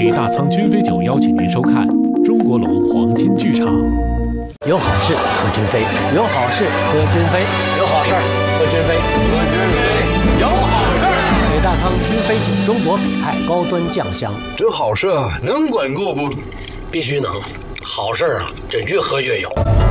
北大仓君飞酒邀请您收看中国龙黄金剧场。 有好事喝君飞，有好事喝君飞，有好事喝君飞，喝君飞，有好事。北大仓君飞酒，中国北派高端酱香。 这好事能管够不？ 必须能，好事啊，这越喝越有。